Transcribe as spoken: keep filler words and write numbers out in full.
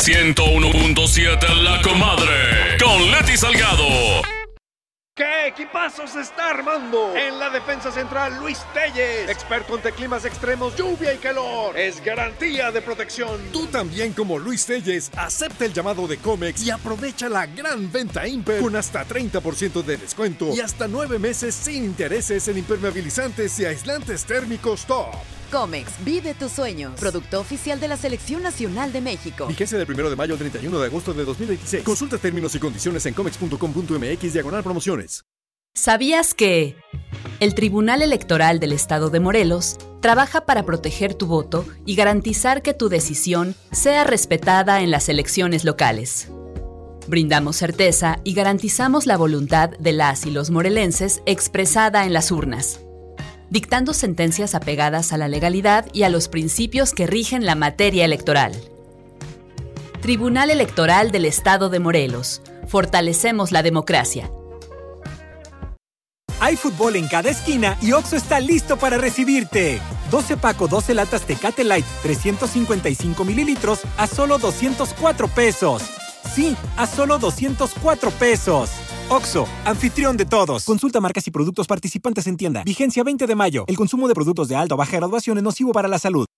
ciento uno punto siete La Comadre, con Leti Salgado. ¿Qué equipazo se está armando? En la defensa central, Luis Telles, experto ante climas extremos, lluvia y calor. Es garantía de protección. Tú también, como Luis Telles, acepta el llamado de Comex y aprovecha la gran venta Imper con hasta treinta por ciento de descuento y hasta nueve meses sin intereses en impermeabilizantes y aislantes térmicos top. Comex, vive tus sueños. Producto oficial de la Selección Nacional de México. Vigencia del primero de mayo al treinta y uno de agosto de dos mil veintiséis. Consulta términos y condiciones en comex punto com punto m x diagonal promociones. ¿Sabías que el Tribunal Electoral del Estado de Morelos trabaja para proteger tu voto y garantizar que tu decisión sea respetada en las elecciones locales? Brindamos certeza y garantizamos la voluntad de las y los morelenses expresada en las urnas, dictando sentencias apegadas a la legalidad y a los principios que rigen la materia electoral. Tribunal Electoral del Estado de Morelos. Fortalecemos la democracia. Hay fútbol en cada esquina y Oxxo está listo para recibirte. doce Paco, doce latas Tecate Light, trescientos cincuenta y cinco mililitros a solo doscientos cuatro pesos. Sí, a solo doscientos cuatro pesos. Oxxo, anfitrión de todos. Consulta marcas y productos participantes en tienda. Vigencia veinte de mayo. El consumo de productos de alta o baja graduación es nocivo para la salud.